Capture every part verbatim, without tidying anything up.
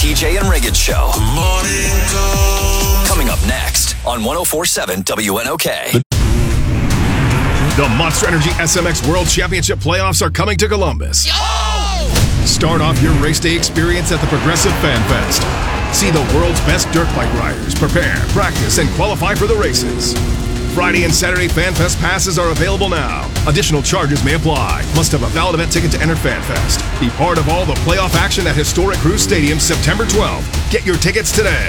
T J and Riggins Show. Morning Call. Coming up next on one oh four point seven W N O K. The Monster Energy S M X World Championship playoffs are coming to Columbus. Yo! Start off your race day experience at the Progressive Fan Fest. See the world's best dirt bike riders prepare, practice, and qualify for the races. Friday and Saturday Fan Fest passes are available now. Additional charges may apply. Must have a valid event ticket to enter Fan Fest. Be part of all the playoff action at historic Cruise Stadium September twelfth. Get your tickets today.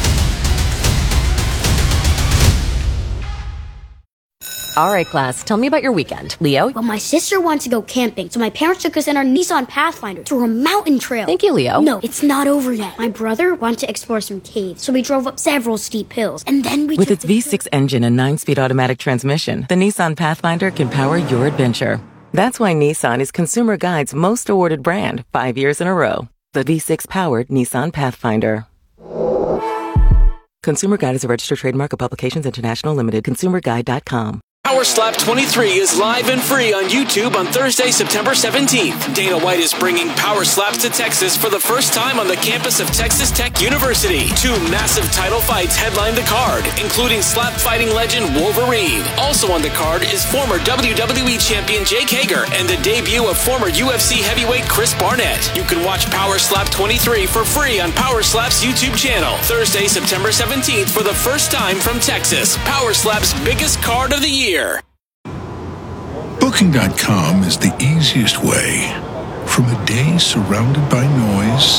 All right, class, tell me about your weekend. Leo? Well, my sister wants to go camping, so my parents took us in our Nissan Pathfinder to a mountain trail. Thank you, Leo. No, it's not over yet. My brother wanted to explore some caves, so we drove up several steep hills, and then we With took its V six engine and nine-speed automatic transmission, the Nissan Pathfinder can power your adventure. That's why Nissan is Consumer Guide's most awarded brand five years in a row. The V six-powered Nissan Pathfinder. Consumer Guide is a registered trademark of Publications International Limited. consumer guide dot com. Power Slap twenty-three is live and free on YouTube on Thursday, September seventeenth. Dana White is bringing Power Slaps to Texas for the first time on the campus of Texas Tech University. Two massive title fights headline the card, including slap fighting legend Wolverine. Also on the card is former W W E champion Jake Hager and the debut of former U F C heavyweight Chris Barnett. You can watch Power Slap twenty-three for free on Power Slap's YouTube channel. Thursday, September seventeenth for the first time from Texas. Power Slap's biggest card of the year. Booking dot com is the easiest way. From a day surrounded by noise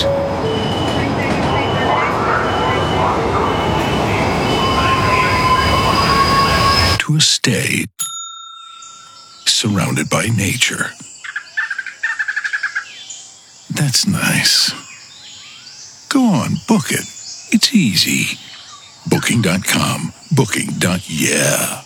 to a stay surrounded by nature. That's nice. Go on, book it. It's easy. Booking dot com. Booking. Yeah.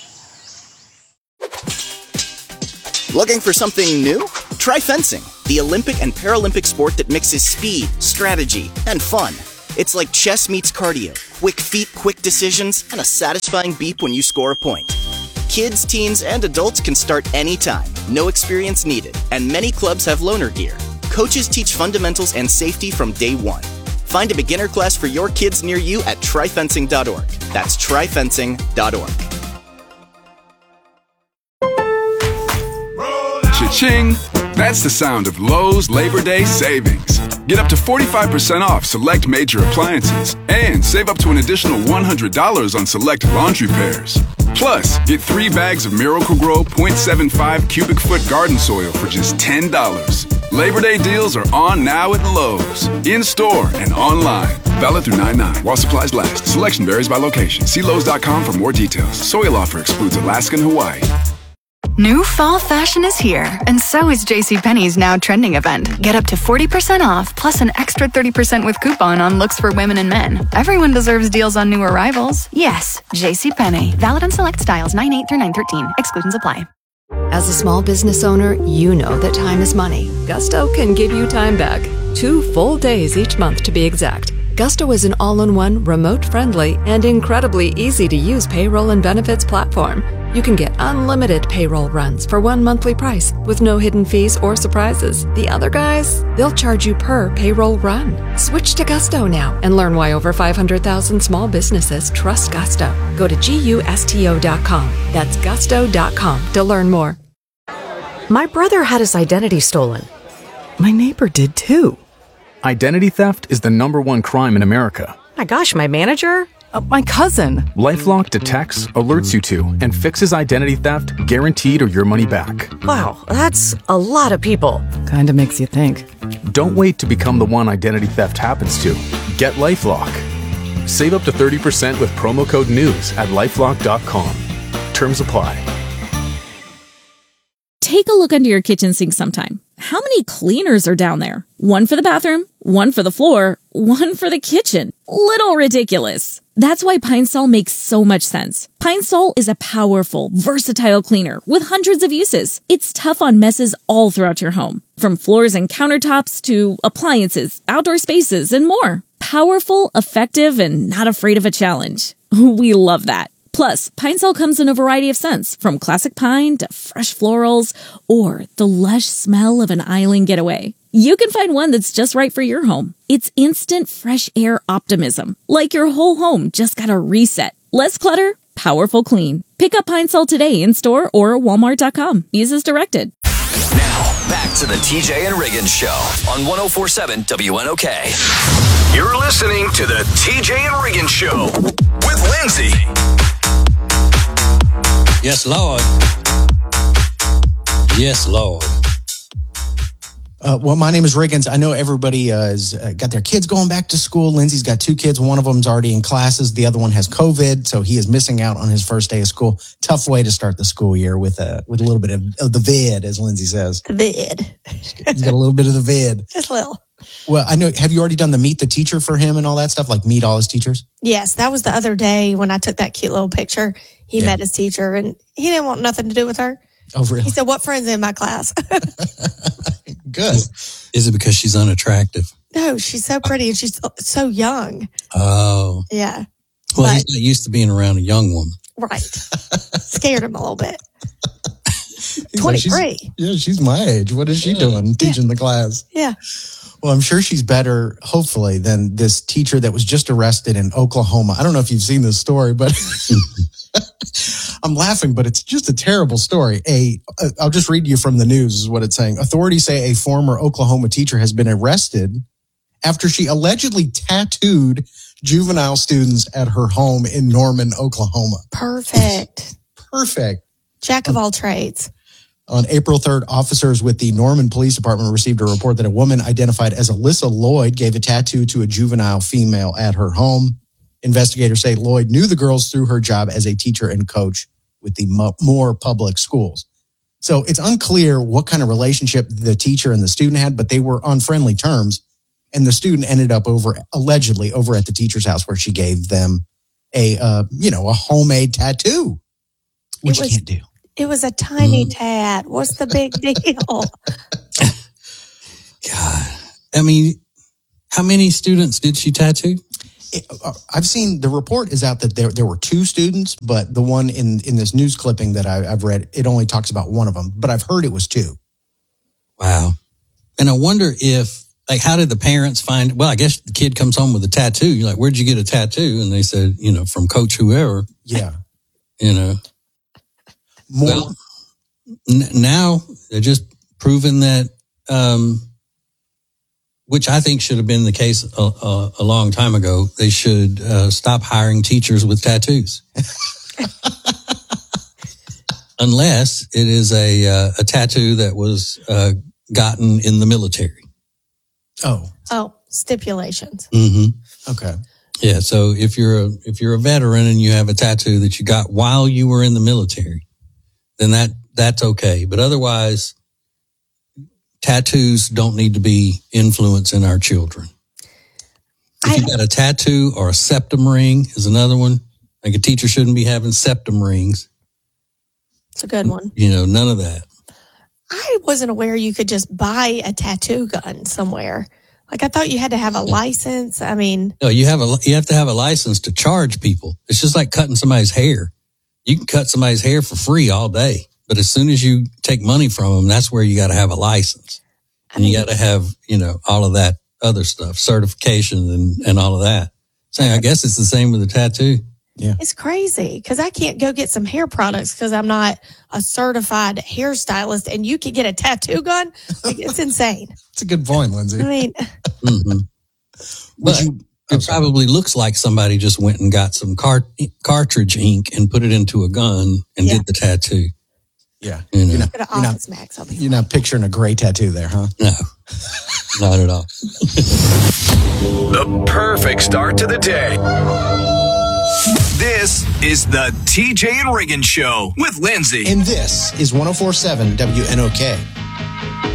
Looking for something new? Try fencing, the Olympic and Paralympic sport that mixes speed, strategy, and fun. It's like chess meets cardio, quick feet, quick decisions, and a satisfying beep when you score a point. Kids, teens, and adults can start anytime, no experience needed, and many clubs have loaner gear. Coaches teach fundamentals and safety from day one. Find a beginner class for your kids near you at try fencing dot org. That's try fencing dot org. Cha-ching! That's the sound of Lowe's Labor Day savings. Get up to forty-five percent off select major appliances and save up to an additional one hundred dollars on select laundry pairs. Plus, get three bags of Miracle-Gro point seven five cubic foot garden soil for just ten dollars. Labor Day deals are on now at Lowe's. In-store and online. Valid through nine nine while supplies last. Selection varies by location. See Lowe's dot com for more details. Soil offer excludes Alaska and Hawaii. New fall fashion is here, and so is JCPenney's Now Trending event. Get up to forty percent off, plus an extra thirty percent with coupon on looks for women and men. Everyone deserves deals on new arrivals. Yes, JCPenney. Valid on select styles nine eight through nine thirteen. Exclusions apply. As a small business owner, you know that time is money. Gusto can give you time back. Two full days each month to be exact. Gusto is an all-in-one, remote-friendly, and incredibly easy-to-use payroll and benefits platform. You can get unlimited payroll runs for one monthly price with no hidden fees or surprises. The other guys, they'll charge you per payroll run. Switch to Gusto now and learn why over five hundred thousand small businesses trust Gusto. Go to gusto dot com. That's gusto dot com to learn more. My brother had his identity stolen. My neighbor did too. Identity theft is the number one crime in America. My gosh, my manager? Uh, my cousin. LifeLock detects, alerts you to, and fixes identity theft guaranteed or your money back. Wow, that's a lot of people. Kinda makes you think. Don't wait to become the one identity theft happens to. Get LifeLock. Save up to thirty percent with promo code NEWS at lifelock dot com. Terms apply. Take a look under your kitchen sink sometime. How many cleaners are down there? One for the bathroom, one for the floor, one for the kitchen. Little ridiculous. That's why Pine Sol makes so much sense. Pine Sol is a powerful, versatile cleaner with hundreds of uses. It's tough on messes all throughout your home, from floors and countertops to appliances, outdoor spaces, and more. Powerful, effective, and not afraid of a challenge. We love that. Plus, Pine Sol comes in a variety of scents, from classic pine to fresh florals or the lush smell of an island getaway. You can find one that's just right for your home. It's instant fresh air optimism, like your whole home just got a reset. Less clutter, powerful clean. Pick up Pine Sol today in store or walmart dot com. Use as directed. Now, back to the T J and Riggins Show on one oh four point seven W N O K. You're listening to the T J and Riggins Show with Lindsay. Yes, Lord. Yes, Lord. Uh, well, my name is Riggins. I know everybody uh, has uh, got their kids going back to school. Lindsay's got two kids. One of them's already in classes. The other one has COVID, so he is missing out on his first day of school. Tough way to start the school year with a with a little bit of, of the vid, as Lindsay says. The vid. He's got a little bit of the vid. Just a little. Well, I know. Have you already done the meet the teacher for him and all that stuff? Like meet all his teachers? Yes, that was the other day when I took that cute little picture. He yeah. met his teacher, and he didn't want nothing to do with her. Oh, really? He said, "What friends in my class?" Good. Is it because she's unattractive? No, she's so pretty and she's so young. Oh. Yeah. Well, but, he's not used to being around a young woman. Right. Scared him a little bit. twenty-three. Like, she's, yeah, she's my age. What is she yeah. doing teaching yeah. the class? Yeah. Well, I'm sure she's better, hopefully, than this teacher that was just arrested in Oklahoma. I don't know if you've seen this story, but I'm laughing, but it's just a terrible story. A, I'll just read you from the news is what it's saying. Authorities say a former Oklahoma teacher has been arrested after she allegedly tattooed juvenile students at her home in Norman, Oklahoma. Perfect. Perfect. Jack of all trades. On April third, officers with the Norman Police Department received a report that a woman identified as Alyssa Lloyd gave a tattoo to a juvenile female at her home. Investigators say Lloyd knew the girls through her job as a teacher and coach with the Moore Public Schools. So it's unclear what kind of relationship the teacher and the student had, but they were on friendly terms. And the student ended up over, allegedly, over at the teacher's house where she gave them a, uh, you know, a homemade tattoo, which was- you can't do. It was a tiny mm. tat. What's the big deal? God. I mean, how many students did she tattoo? It, uh, I've seen the report is out that there there were two students, but the one in, in this news clipping that I, I've read, it only talks about one of them, but I've heard it was two. Wow. And I wonder if, like, how did the parents find, well, I guess the kid comes home with a tattoo. You're like, where'd you get a tattoo? And they said, you know, from Coach whoever. Yeah. You know. More. Well, n- now they're just proving that, um, which I think should have been the case a, a, a long time ago. They should uh, stop hiring teachers with tattoos, unless it is a uh, a tattoo that was uh, gotten in the military. Oh, oh, stipulations. Mm-hmm. Okay. Yeah. So if you're a if you're a veteran and you have a tattoo that you got while you were in the military, then that, that's okay. But otherwise, tattoos don't need to be influencing our children. If you got a tattoo or a septum ring is another one. Like a teacher shouldn't be having septum rings. It's a good one. You know, none of that. I wasn't aware you could just buy a tattoo gun somewhere. Like I thought you had to have a license. I mean, no, you have a you have to have a license to charge people. It's just like cutting somebody's hair. You can cut somebody's hair for free all day, but as soon as you take money from them, that's where you got to have a license. And you got to have, you know, all of that other stuff, certification and, and all of that. So I guess it's the same with a tattoo. Yeah. It's crazy because I can't go get some hair products because I'm not a certified hairstylist and you can get a tattoo gun. Like, it's insane. It's a good point, Lindsay. I mean, mm-hmm. But you, it probably looks like somebody just went and got some car- cartridge ink and put it into a gun and yeah. did the tattoo. Yeah. You know? You're not, you're, not, Max, you're not picturing a gray tattoo there, huh? No, not at all. The perfect start to the day. This is the T J and Riggins Show with Lindsay. And this is one oh four point seven W N O K.